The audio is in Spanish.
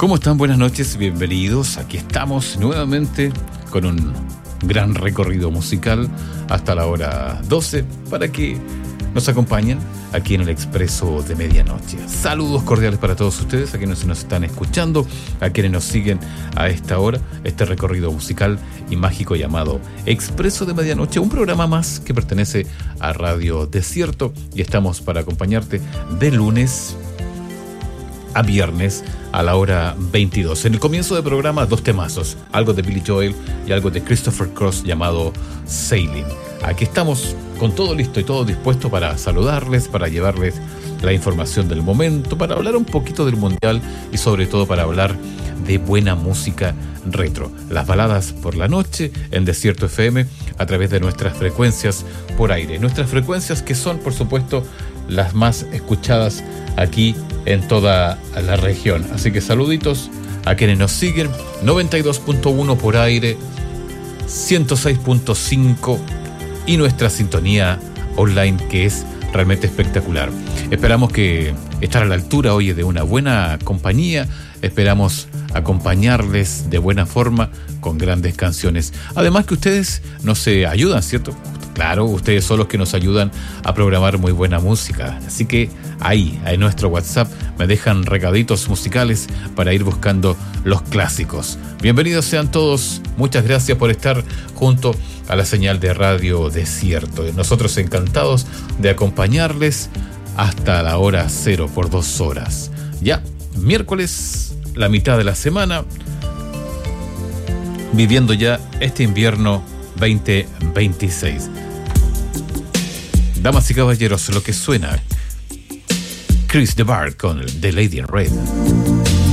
¿Cómo están? Buenas noches, bienvenidos. Aquí estamos nuevamente con un gran recorrido musical hasta la hora 12 para que nos acompañen aquí en el Expreso de Medianoche. Saludos cordiales para todos ustedes, a quienes nos están escuchando, a quienes nos siguen a esta hora, este recorrido musical y mágico llamado Expreso de Medianoche, un programa más que pertenece a Radio Desierto, y estamos para acompañarte de lunes a viernes a la hora 22. En el comienzo del programa, dos temazos, algo de Billy Joel y algo de Christopher Cross llamado Sailing. Aquí estamos con todo listo y todo dispuesto para saludarles, para llevarles la información del momento, para hablar un poquito del mundial y sobre todo para hablar de buena música retro. Las baladas por la noche en Desierto FM a través de nuestras frecuencias por aire. Nuestras frecuencias que son, por supuesto, las más escuchadas aquí en toda la región. Así que saluditos a quienes nos siguen. 92.1 por aire, 106.5 y nuestra sintonía online, que es realmente espectacular. Esperamos que estar a la altura hoy de una buena compañía. Esperamos acompañarles de buena forma con grandes canciones. Además que ustedes nos ayudan, ¿cierto? Claro, ustedes son los que nos ayudan a programar muy buena música. Así que ahí, en nuestro WhatsApp, me dejan recaditos musicales para ir buscando los clásicos. Bienvenidos sean todos. Muchas gracias por estar junto a la señal de Radio Desierto. Nosotros encantados de acompañarles hasta la hora 0 por 2 horas. Ya, miércoles, la mitad de la semana, viviendo ya este invierno 2026. Damas y caballeros, lo que suena, Chris DeBarge con The Lady in Red.